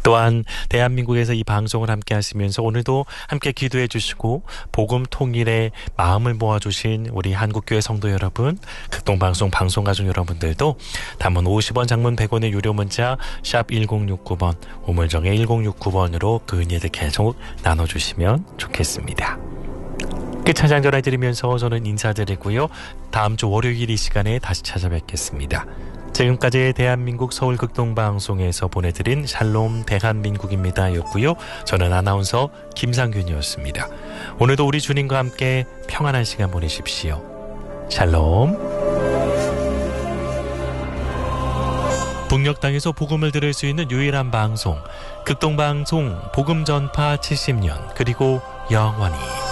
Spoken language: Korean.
또한 대한민국에서 이 방송을 함께 하시면서 오늘도 함께 기도해 주시고 복음 통일에 마음을 모아주신 우리 한국교회 성도 여러분, 극동방송 방송가족 여러분들도 단문 50원, 장문 100원의 유료 문자 샵 1069번, 우물정의 1069번으로 그 은혜들 계속 나눠주시면 좋겠습니다. 끝찬장 전해드리면서 저는 인사드리고요. 다음 주 월요일 이 시간에 다시 찾아뵙겠습니다. 지금까지 대한민국 서울극동방송에서 보내드린 샬롬 대한민국입니다 였고요. 저는 아나운서 김상균이었습니다. 오늘도 우리 주님과 함께 평안한 시간 보내십시오. 샬롬. 북녘 땅에서 복음을 들을 수 있는 유일한 방송, 극동방송 복음전파 70년, 그리고 영원히.